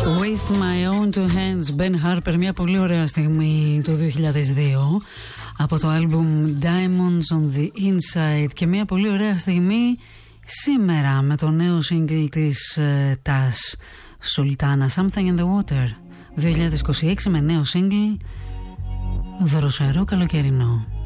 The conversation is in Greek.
With my own two hands, Ben Harper, μια πολύ ωραία στιγμή του 2002 από το άλμπουμ Diamonds on the Inside και μια πολύ ωραία στιγμή σήμερα με το νέο single της Tash Sultana, Something in the Water, 2026 με νέο single δροσερό καλοκαιρινό.